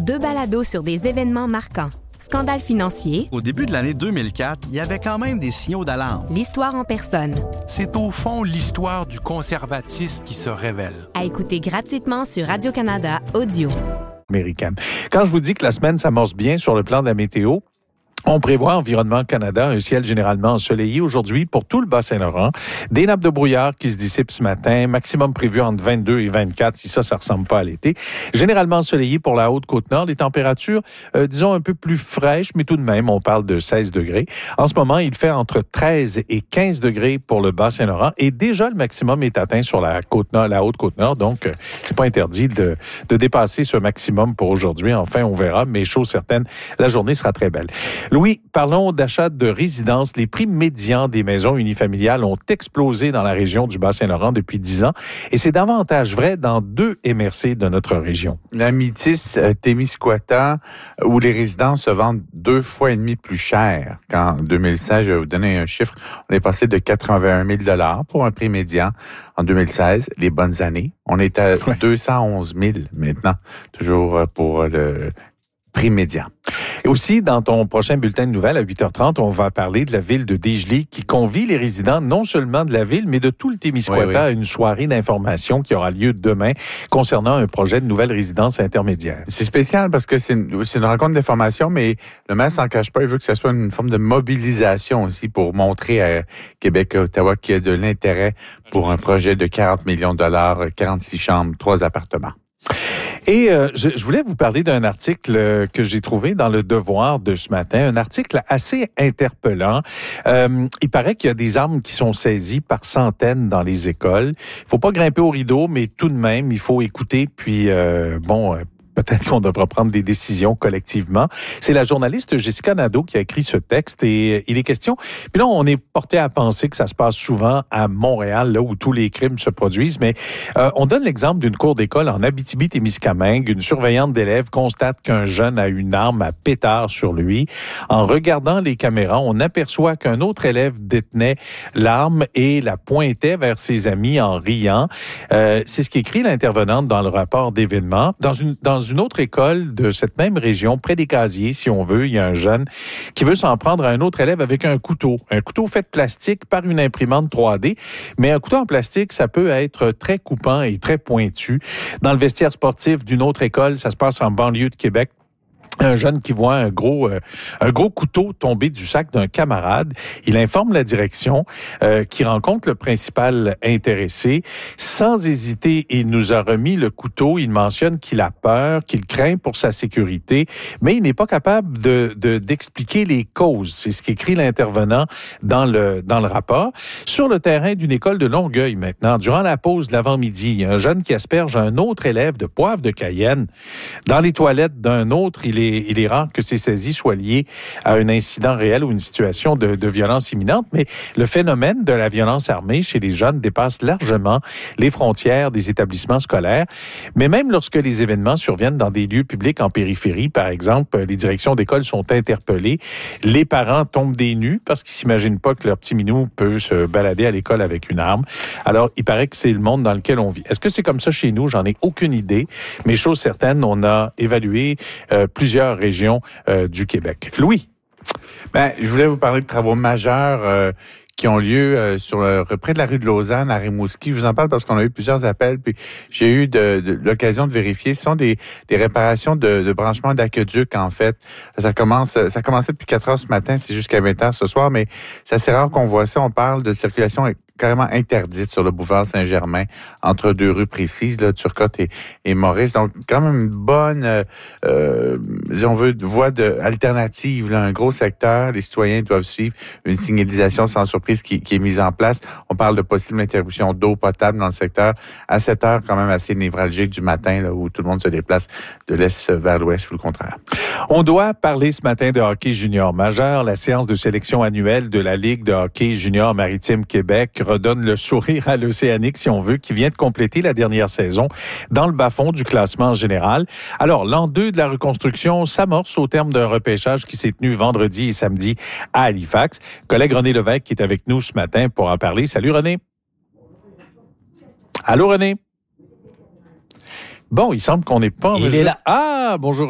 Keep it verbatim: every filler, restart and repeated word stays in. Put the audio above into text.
Deux balados sur des événements marquants. Scandale financier. Au début de l'année deux mille quatre, il y avait quand même des signaux d'alarme. L'histoire en personne. C'est au fond l'histoire du conservatisme qui se révèle. À écouter gratuitement sur Radio-Canada Audio. Américaine. Quand je vous dis que la semaine s'amorce bien sur le plan de la météo, on prévoit Environnement Canada un ciel généralement ensoleillé aujourd'hui pour tout le Bas-Saint-Laurent. Des nappes de brouillard qui se dissipent ce matin, maximum prévu entre vingt-deux et vingt-quatre, si ça, ça ressemble pas à l'été. Généralement ensoleillé pour la Haute-Côte-Nord. Les températures, euh, disons, un peu plus fraîches, mais tout de même, on parle de seize degrés. En ce moment, il fait entre treize et quinze degrés pour le Bas-Saint-Laurent et déjà le maximum est atteint sur la Côte-Nord, la Haute-Côte-Nord. Donc, euh, c'est pas interdit de, de dépasser ce maximum pour aujourd'hui. Enfin, on verra, mais chose certaine, la journée sera très belle. Louis, parlons d'achat de résidences. Les prix médians des maisons unifamiliales ont explosé dans la région du Bas-Saint-Laurent depuis dix ans et c'est davantage vrai dans deux M R C de notre région. La Métis euh, Témiscouata, où les résidences se vendent deux fois et demi plus cher qu'en deux mille seize. Je vais vous donner un chiffre. On est passé de quatre-vingt-un mille dollars pour un prix médian en deux mille seize, les bonnes années. On est à ouais. deux cent onze mille maintenant, toujours pour le prix médian. Et aussi, dans ton prochain bulletin de nouvelles à huit heures trente, on va parler de la ville de Dégelée qui convie les résidents non seulement de la ville, mais de tout le Témiscouata oui, oui. à une soirée d'information qui aura lieu demain concernant un projet de nouvelle résidence intermédiaire. C'est spécial parce que c'est une, c'est une rencontre d'information, mais le maire s'en cache pas. Il veut que ce soit une forme de mobilisation aussi pour montrer à Québec et Ottawa qu'il y a de l'intérêt pour un projet de quarante millions de dollars, quarante-six chambres, trois appartements. Et euh, je, je voulais vous parler d'un article euh, que j'ai trouvé dans Le Devoir de ce matin, un article assez interpellant. Euh, il paraît qu'il y a des armes qui sont saisies par centaines dans les écoles. Il faut pas grimper au rideau, mais tout de même, il faut écouter. Puis, euh, bon... Euh, Peut-être qu'on devra prendre des décisions collectivement. C'est la journaliste Jessica Nadeau qui a écrit ce texte et il est question... Puis là, on est porté à penser que ça se passe souvent à Montréal, là où tous les crimes se produisent, mais euh, on donne l'exemple d'une cour d'école en Abitibi-Témiscamingue. Une surveillante d'élèves constate qu'un jeune a une arme à pétard sur lui. En regardant les caméras, on aperçoit qu'un autre élève détenait l'arme et la pointait vers ses amis en riant. Euh, c'est ce qu'écrit l'intervenante dans le rapport d'événement. Dans une... Dans Dans une autre école de cette même région, près des casiers, si on veut, il y a un jeune qui veut s'en prendre à un autre élève avec un couteau. Un couteau fait de plastique par une imprimante trois D. Mais un couteau en plastique, ça peut être très coupant et très pointu. Dans le vestiaire sportif d'une autre école, ça se passe en banlieue de Québec. Un jeune qui voit un gros euh, un gros couteau tomber du sac d'un camarade. Il informe la direction euh, qui rencontre le principal intéressé. Sans hésiter, il nous a remis le couteau. Il mentionne qu'il a peur, qu'il craint pour sa sécurité, mais il n'est pas capable de, de d'expliquer les causes. C'est ce qu'écrit l'intervenant dans le dans le rapport. Sur le terrain d'une école de Longueuil maintenant, durant la pause de l'avant-midi, il y a un jeune qui asperge un autre élève de poivre de Cayenne. Dans les toilettes d'un autre, il est Il est rare que ces saisies soient liées à un incident réel ou une situation de, de violence imminente, mais le phénomène de la violence armée chez les jeunes dépasse largement les frontières des établissements scolaires. Mais même lorsque les événements surviennent dans des lieux publics en périphérie, par exemple, les directions d'école sont interpellées, les parents tombent des nues parce qu'ils s'imaginent pas que leur petit minou peut se balader à l'école avec une arme. Alors, il paraît que c'est le monde dans lequel on vit. Est-ce que c'est comme ça chez nous? J'en ai aucune idée, mais chose certaine, on a évalué euh, plusieurs régions euh, du Québec. Louis? Ben, je voulais vous parler de travaux majeurs euh, qui ont lieu euh, sur le, près de la rue de Lausanne, à Rimouski. Je vous en parle parce qu'on a eu plusieurs appels, puis j'ai eu de, de, l'occasion de vérifier. Ce sont des, des réparations de, de branchements d'aqueduc, en fait. Ça commence, ça a commencé depuis quatre heures ce matin, c'est jusqu'à vingt heures ce soir, mais c'est assez rare qu'on voit ça. On parle de circulation carrément interdite sur le boulevard Saint-Germain, entre deux rues précises, là, Turcotte et, et Maurice. Donc, quand même une bonne, euh, euh, si on veut, voie de, alternative, là, un gros secteur. Les citoyens doivent suivre une signalisation sans surprise qui, qui est mise en place. On parle de possible interruption d'eau potable dans le secteur à cette heure quand même assez névralgique du matin, là, où tout le monde se déplace de l'est vers l'ouest ou le contraire. On doit parler ce matin de hockey junior majeur. La séance de sélection annuelle de la Ligue de hockey junior maritime Québec redonne le sourire à l'Océanique, si on veut, qui vient de compléter la dernière saison dans le bas-fond du classement général. Alors, l'an deux de la reconstruction s'amorce au terme d'un repêchage qui s'est tenu vendredi et samedi à Halifax. Collègue René Lévesque qui est avec nous ce matin pour en parler. Salut René. Allô René. Bon, il semble qu'on n'est pas... Il est là. Ah, bonjour.